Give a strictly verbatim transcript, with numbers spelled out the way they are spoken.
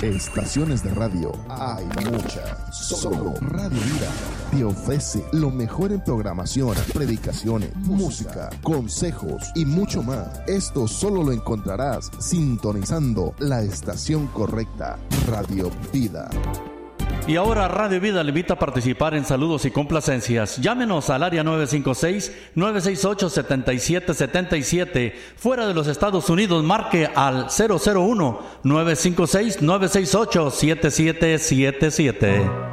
Estaciones de radio hay muchas. Solo Radio Vida te ofrece lo mejor en programación, predicaciones, música, consejos y mucho más. Esto solo lo encontrarás sintonizando la estación correcta, Radio Vida. Y ahora Radio Vida le invita a participar en saludos y complacencias. Llámenos al área nueve cinco seis, nueve seis ocho, siete siete siete siete. Fuera de los Estados Unidos, marque al cero cero uno, nueve cinco seis, nueve seis ocho, siete siete siete siete.